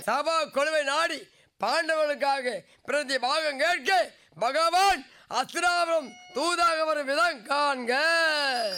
சபா கொலுவை நாடி பாண்டவர்களுக்காக பிரதி பாகம் கேட்க பகவான் அஸ்திராபுரம் தூதாக வரும் விதம் காண்க.